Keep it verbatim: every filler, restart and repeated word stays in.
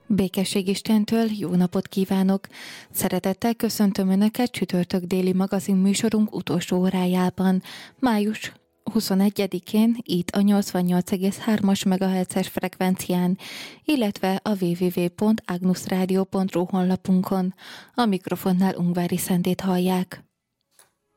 Békesség Istentől, jó napot kívánok! Szeretettel köszöntöm Önöket csütörtök déli magazin műsorunk utolsó órájában, május huszonegyedikén itt a nyolcvannyolc egész hármas megahertzes frekvencián, illetve a double-u double-u double-u pont agnusradio pont ru honlapunkon. A mikrofonnál Ungvári Szentét hallják.